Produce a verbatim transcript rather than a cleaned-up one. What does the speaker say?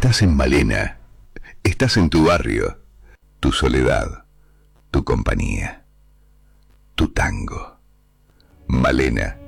Estás en Malena. Estás en tu barrio. Tu soledad. Tu compañía. Tu tango. Malena.